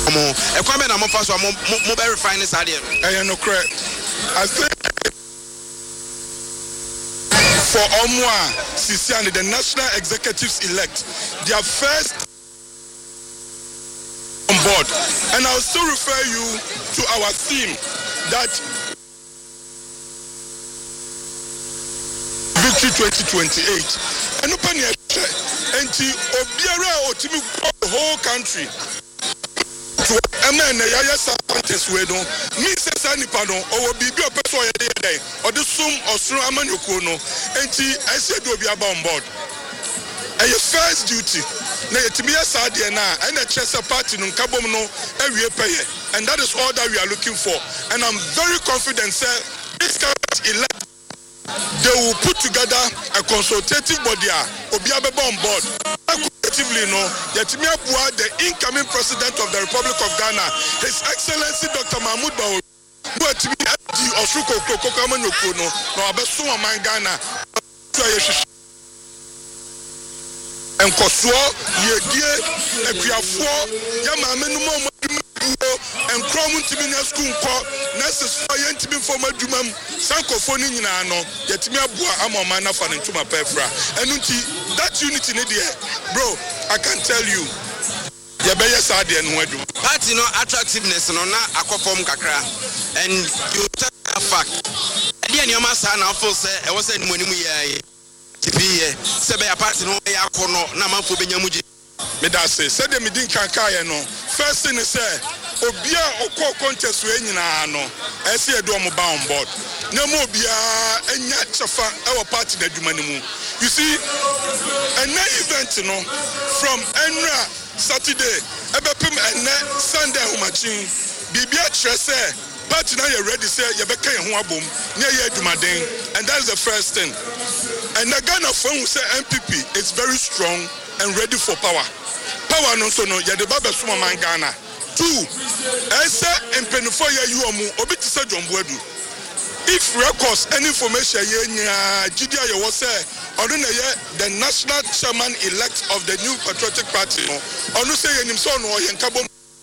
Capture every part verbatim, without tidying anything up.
mo e kwa be na mo fa so mo mo verify this ade eh no correct I think for Omwa Sisiani, the national executives elect, their first on board. And I'll still refer you to our theme that Victory twenty twenty-eight. And open your and Obiara Otimi the whole country. Amen. Yaya contest we don't me say sani pardon or be be a person day or the sum or sum amanyoko no enti I said do be about on board. And your first duty na yetimi asade na and the chess party no kabom no ewie pay and that is all that we are looking for. And I'm very confident say this current elect they will put together a consultative body obi abeba on board. Collectively, no, yetimi abua the incoming president of the Republic of Ghana, His Excellency Doctor Mahmoud Bawo, who yetimi di Osuko Koko Kamanyoko no, no abeso man Ghana. Enkoso yedie ekuafo ya maame no mo and Chrome to be in school call nurses for yen to be for my dumam sankofoni nyina no yetimi abua amoma for into my pefra and that unity in there bro I can tell you ya be yes ade no adu party no attractiveness no na akopom kakra and you tell a fact ade ani o ma sa na fo say e wo say nimu nimu ye tipi ye se be ya party no ya akono na manfo benyamuji me da say say dem din kanka ye no first thing is say obia okọ contest we nyina no ese e do mo ba on board na mo obia enya chafa e wo party da dwuma ni mu you see an event no from enra Saturday ebepim ene Sunday humachin bibia trese party na you ready say you be kan ho abom na ye adwumaden and that is the first thing. And the Ghana phone will say M P P is very strong and ready for power. Power no so no ya de baba suma man Ghana. Two, esa empenifo ya you omu obi ti say Jomboadu. If records any information ye nya gidia ye wo say onu na ye the national chairman elect of the New Patriotic Party no onu say ye nim so no ye nkabo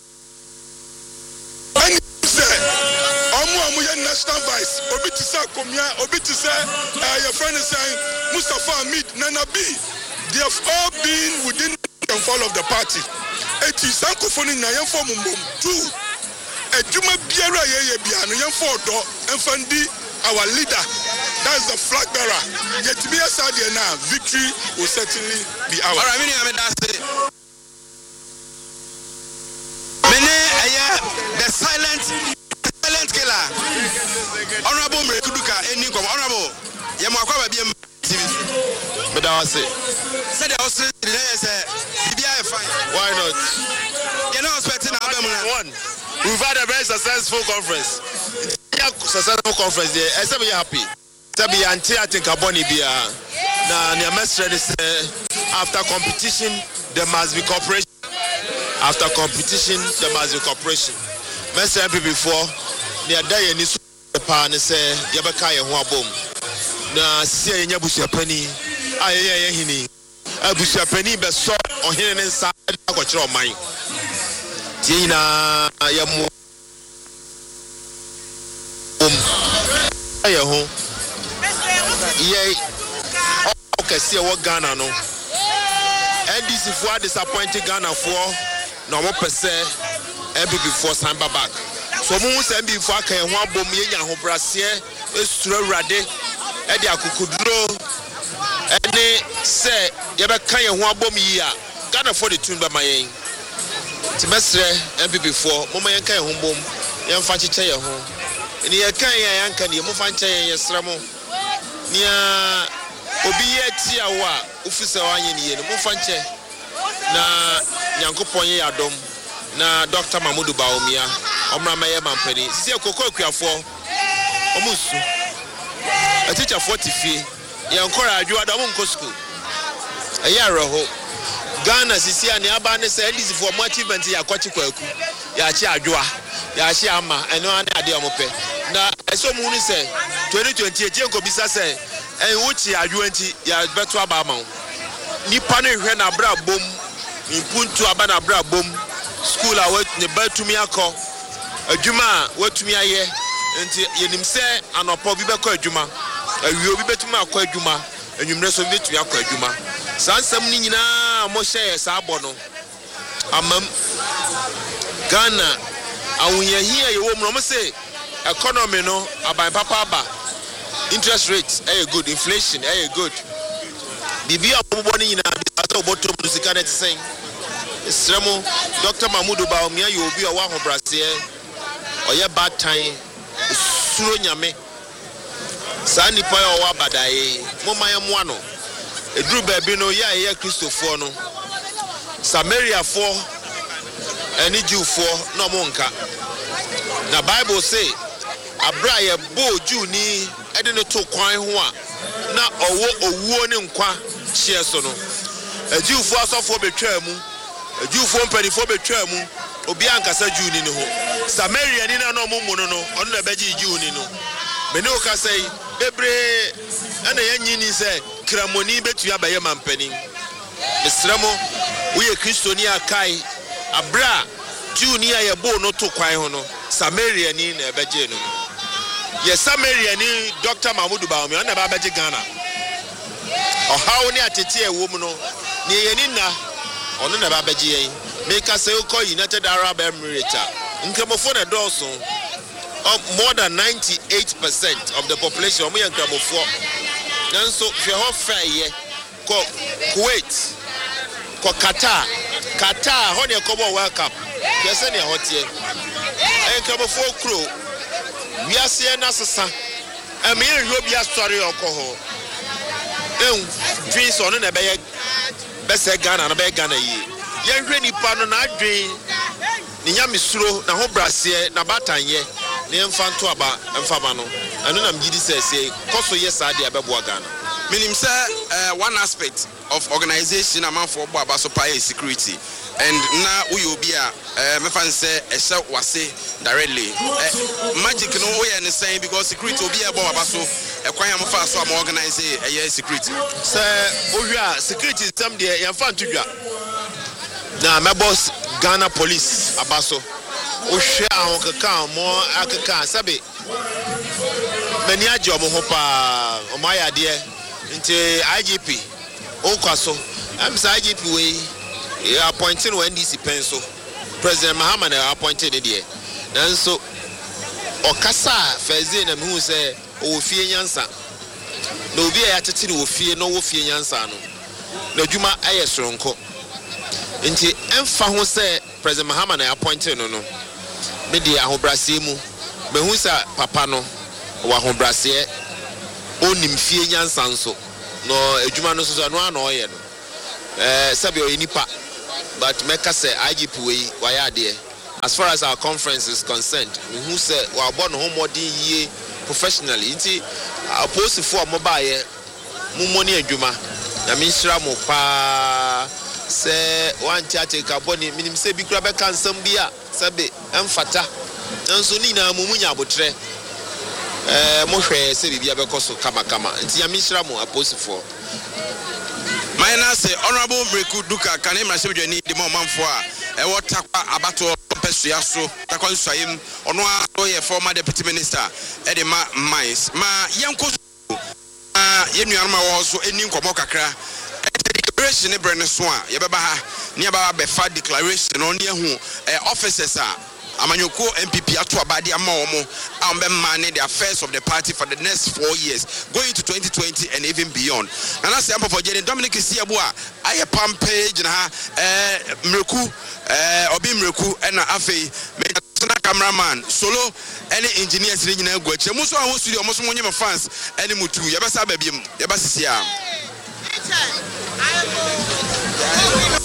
ani say omu omu ye national vice obi ti say komia obi ti say your friend is saying Mustafa Hamid Nana B, they have all been within the fall of the party. Eti sankofoni na yemfo mumbom two ejuma biara ye bia no yemfo do enfandi our leader, that's the flag bearer. Yet be a sad now victory will certainly be ours. All right, me am that say mene aya the silent silent killer honorable Mrekuduka eni kom honorable yemo akwa ba bia but I was say said I was say why not? You're not expecting one. We've had a very successful conference. Successful conference there. I say we happy. Say be anti I think aboni bia. Na the message is after competition there must be cooperation. After competition there must be cooperation. Message before the day ni so pa ne say yebeka ye ho abom. Na sie enya busia pani ayeye ye hini abusia pani be so ohene ne nsa akokire oman tina ya mu um aye ho ye okay see what Ghana no N D C for disappointed Ghana for no mo pese M P P for samba back so mo se M P for kan ho abom ye nya ho brase esura urade e de akukuduro ene se ye be kan ye ho abom yi a Ghana for the tune ba mayen timesre M P P for mo mayen kan ye ho bom ye mfa cheche ye ho ene ye kan ye yanka ne mo fa nche ye sra mo nia obi ye ti awa ofisa wanye ne ye mo fa nche na nyankopon ye adom na Doctor Mahmoud Bawumia omra maye mampani sisi akoko akuafo omusu a teacher forty fee yankora adwo adam nko school eya roho Ghana sisi ani aba ne say this for more achievement ya kwachi kwaku ya chi adwoa ya chi ama eno ane ade omope na eso mu ni say twenty twenty-eight enko bisa say en wuchi adwoa nti ya beto aba ma nipa ne hwe na bra bom impuntu aba na bra bom school a wat ne batumi akọ adwuma watumi aye nti yenim se anopo bi bekọ adwuma awie obi betumi akọ adwuma enwumre so bi betumi akọ adwuma sansam ni nyina mo hye sa abọ no amam Ghana awunya hia ye wo mu no say economy no aban papa aba interest rate eh good inflation eh good bibi abobo ni nyina asa obotom no sika net sen Sremo Doctor Mahmoud Baumia you obi owa hobrase oye bad time suro nyame sa nipa ya owa badaye momaya mo ano eduru baabi no ya ye Christopher no Samaria for any Jew for no monka na Bible say abra ye bo Jew ni ede no to kwan ho a na owo owuo ne nkwa hie so no a Jew for asofo betwa mu a Jew for mpedifo betwa mu obi ankasa Jew ni ne ho Samaria ni na no mumu no no ono na beji Jew ni no mene o ka say bebre ana yanyi ni say kramoni betu abaye mampani mesramo uye Kristoni akai abra Jew ni ayebo no to kwan ho no Samaria ni na beje no ye Samaria ni Doctor Mahmoud Baumia na ba beje Ghana ohawo ni atete ewo mu no ni yeni na ono na ba beje yen make us say United Arab Emirates nkramofo na dawson more than ninety-eight percent of the population omo nkramofo nanso hwe ho faye ko Kuwait ko Qatar Qatar ho ne ko bo World Cup yese ne hotie nkramofo kro wiase na sesa am here hwe bia story okoho en dreams ono na be bese Ghana na be Ghana yi yenhwe nipa no na adwen ni nyamesuro na ho brase na batanye ne mfanto aba mfaba no anu na mgidi sese koso yesa de abeboa Ghana minim say uh, one aspect of organization amount for obo aba so pa security and na uyobi a me fan say e hye wase directly magic no we are saying because security obi aba aba so e kwan am fa so am organize e security say ohwa security system de yamfa ntudwa na my boss Ghana police abaso ohwe ahokeka mo akeka sabe mani aje omo ho pa omo ayade nti I G P okwaso am say I G P we appointed when N D C penso President Mahama na appointed there nanso okasa feze na me hu say o fie nyansa na obi a yatete no ofie no wo fie nyansa no na dwuma aye soronko nti emfa ho say President Mahama na appointed no no me dia ahobrase mu me hu say papa no wa ahobrase onim fie nyansa nso no adwuma no so no ana oye no eh sabi o nipa but make us say I G P we why there as far as our conference is concerned we who say we are born home modern ye professionally nti opposed for mobile mu money adwuma na minshira mo pa say one church ka boni minim say bi kura be kan sam bia sabe emfata nanso ni na mu munya abotre eh mo hwe say bibia be koso kama kama nti ya minshira mo opposed for Minus Honorable Mreku Duka can him receive the need the more man for a what abato pesuaso takon swayim ono a former deputy minister Edema Mines ma yanko ah yenuanma wo so eni nkomo kakra declaration ne brene so a ye beba ha ne baba be fa declaration on ne hu officers a Amanyoko M P P ato abadi ama omo ambe manage the affairs of the party for the next four years going to twenty twenty and even beyond. And I say am for Jenny Dominic Siabua aye pam page na eh Mreku eh obi Mreku na afei me cameraman solo any engineers ni nyina gu ache muso a ho studio muso monye fans any mutu ye besa ba biem ye basisia